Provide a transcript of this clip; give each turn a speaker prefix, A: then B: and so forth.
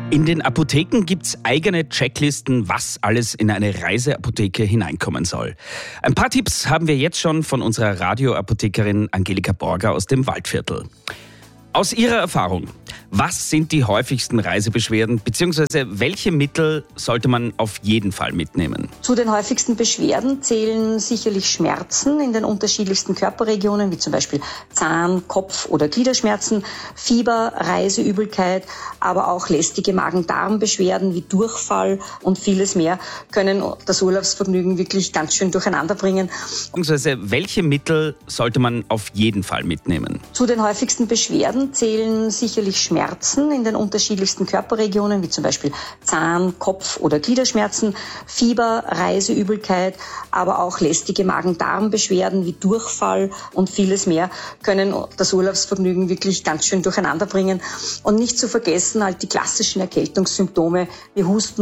A: In den Apotheken gibt's eigene Checklisten, was alles in eine Reiseapotheke hineinkommen soll. Ein paar Tipps haben wir jetzt schon von unserer Radioapothekerin Angelika Borger aus dem Waldviertel. Aus Ihrer Erfahrung, was sind die häufigsten Reisebeschwerden bzw. welche Mittel sollte man auf jeden Fall mitnehmen?
B: Zu den häufigsten Beschwerden zählen sicherlich Schmerzen in den unterschiedlichsten Körperregionen, wie zum Beispiel Zahn-, Kopf- oder Gliederschmerzen, Fieber, Reiseübelkeit, aber auch lästige Magen-Darm-Beschwerden wie Durchfall und vieles mehr können das Urlaubsvergnügen wirklich ganz schön durcheinander bringen.
A: Beziehungsweise welche Mittel sollte man auf jeden Fall mitnehmen?
B: Zu den häufigsten Beschwerden zählen sicherlich Schmerzen in den unterschiedlichsten Körperregionen, wie zum Beispiel Zahn-, Kopf- oder Gliederschmerzen, Fieber, Reiseübelkeit, aber auch lästige Magen-Darm-Beschwerden wie Durchfall und vieles mehr können das Urlaubsvergnügen wirklich ganz schön durcheinander bringen. Und nicht zu vergessen halt die klassischen Erkältungssymptome wie Husten